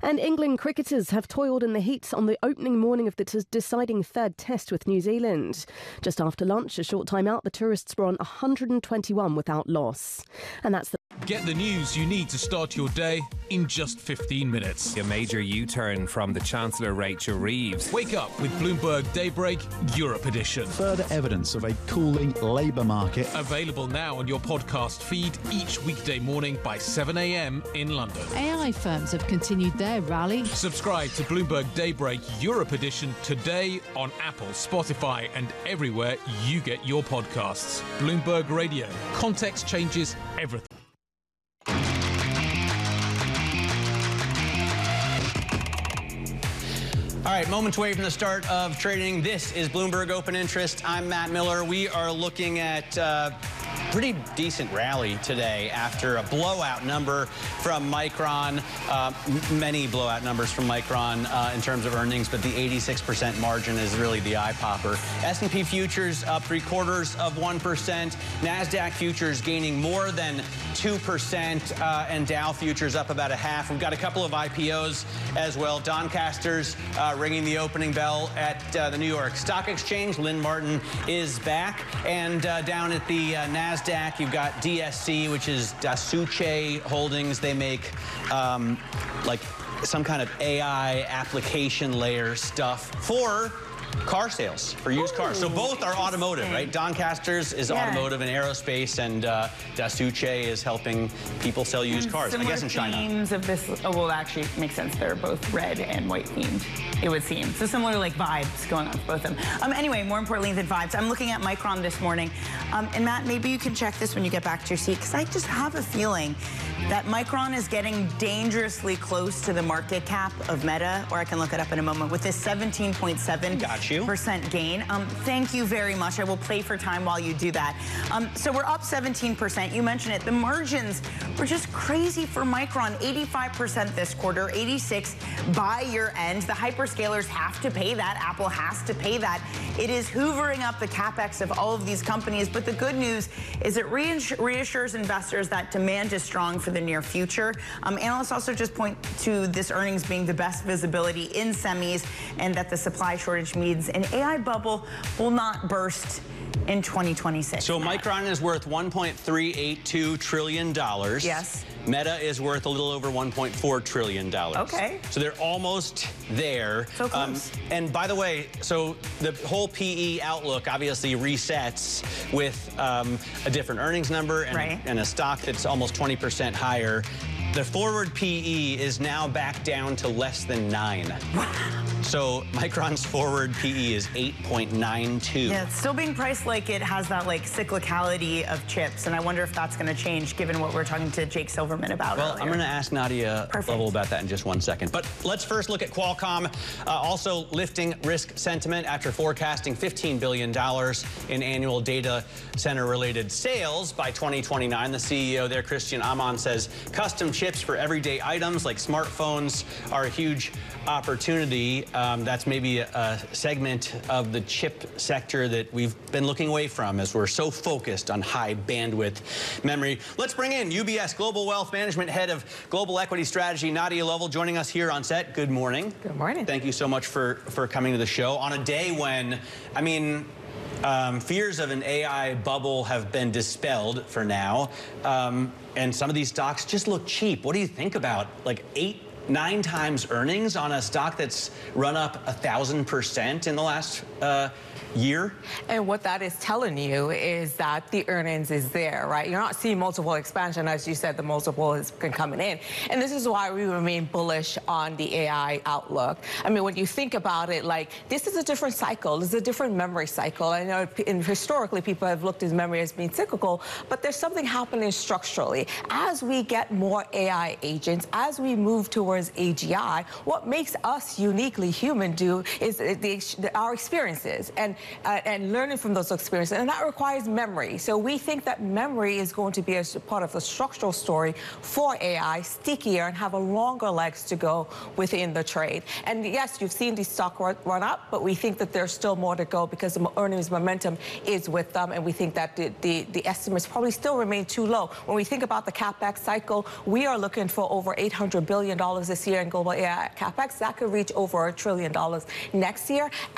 And England cricketers have toiled in the heat on the opening morning of the deciding third test with New Zealand. Just after lunch, a short time out, the tourists were on 121 without loss. And that's the... Get the news you need to start your day in just 15 minutes. A major U-turn from the Chancellor Rachel Reeves. Wake up with Bloomberg Daybreak Europe Edition. Further evidence of a cooling labour market. Available now on your podcast feed each weekday morning by 7 a.m. in London. AI firms have continued their rally. Subscribe to Bloomberg Daybreak Europe Edition today on Apple, Spotify and everywhere you get your podcasts. Bloomberg Radio. Context changes everything. All right, moments away from the start of trading. This is Bloomberg Open Interest. I'm Matt Miller. We are looking at pretty decent rally today after a blowout number from Micron. Many blowout numbers from Micron in terms of earnings, but the 86% margin is really the eye popper. S&P futures up 0.75%. NASDAQ futures gaining more than 2%, and Dow futures up about 0.5%. We've got a couple of IPOs as well. Doncaster's ringing the opening bell at the New York Stock Exchange. Lynn Martin is back. And down at the NASDAQ, you've got DSC, which is Dasuche Holdings. They make like some kind of AI application layer stuff for car sales, for used cars. So both are automotive, right? Doncaster's is automotive and aerospace, and Dasuche is helping people sell used cars, I guess in China. Themes of this, well, actually makes sense. They're both red and white themed, it would seem. So similar like vibes going on with both of them. Anyway, more importantly than vibes, I'm looking at Micron this morning. And Matt, maybe you can check this when you get back to your seat, because I just have a feeling that Micron is getting dangerously close to the market cap of Meta, or I can look it up in a moment, with this 17.7% gain. Thank you very much. I will play for time while you do that. So we're up 17%. You mentioned it. The margins were just crazy for Micron. 85% this quarter, 86% by year end. The hyperscalers have to pay that. Apple has to pay that. It is hoovering up the capex of all of these companies. But the good news is it reassures investors that demand is strong for the near future. Analysts also just point to this earnings being the best visibility in semis, and that the supply shortage means an AI bubble will not burst in 2026. So Micron is worth $1.382 trillion. Yes. Meta is worth a little over $1.4 trillion. Okay. So they're almost there. So close. And by the way, so the whole PE outlook obviously resets with a different earnings number and, and a stock that's almost 20% higher. The forward PE is now back down to less than 9. So Micron's forward PE is 8.92. Yeah, it's still being priced like it has that like cyclicality of chips, and I wonder if that's going to change given what we're talking to Jake Silverman about earlier. I'm going to ask Nadia Lovell about that in just 1 second. But let's first look at Qualcomm, also lifting risk sentiment after forecasting $15 billion in annual data center-related sales by 2029. The CEO there, Christian Amann, says custom chips for everyday items like smartphones are a huge opportunity. That's maybe a segment of the chip sector that we've been looking away from as we're so focused on high bandwidth memory. Let's bring in UBS Global Wealth Management Head of Global Equity Strategy, Nadia Lovell, joining us here on set. Good morning. Good morning. Thank you so much for coming to the show on a day when, I mean, fears of an AI bubble have been dispelled for now, and some of these stocks just look cheap. What do you think about like 8-9 times earnings on a stock that's run up 1,000% in the last year? And what that is telling you is that the earnings is there, right? You're not seeing multiple expansion. As you said, the multiple has been coming in. And this is why we remain bullish on the AI outlook. I mean, when you think about it, like, this is a different cycle. This is a different memory cycle. I know historically people have looked at memory as being cyclical, but there's something happening structurally. As we get more AI agents, as we move towards AGI, what makes us uniquely human is our experiences and learning from those experiences, and that requires memory. So we think that memory is going to be a part of the structural story for AI, stickier, and have a longer legs to go within the trade. And yes, you've seen these stock run up, but we think that there's still more to go because the earnings momentum is with them, and we think that the estimates probably still remain too low. When we think about the CapEx cycle, we are looking for over $800 billion this year in global AI capex. That could reach over $1 trillion next year.